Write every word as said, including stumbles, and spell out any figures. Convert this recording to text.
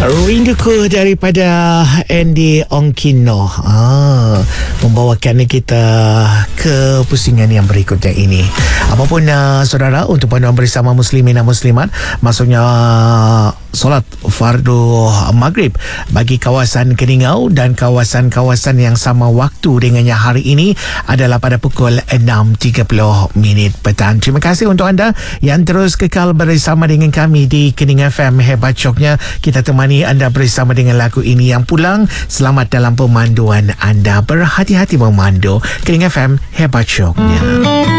Rinduku daripada Andy Ongkino ah, membawakan kita ke pusingan yang berikutnya ini. Apapun uh, saudara, untuk panduan bersama muslimin dan muslimat, maksudnya uh, solat fardu maghrib bagi kawasan Keningau dan kawasan-kawasan yang sama waktu dengannya hari ini adalah pada pukul enam tiga puluh minit petang. Terima kasih untuk anda yang terus kekal bersama dengan kami di Kening F M. Hebat Syoknya kita temani anda bersama dengan lagu ini. Yang pulang, selamat dalam pemanduan anda. Berhati-hati memandu. Kening F M, Hebat Syoknya.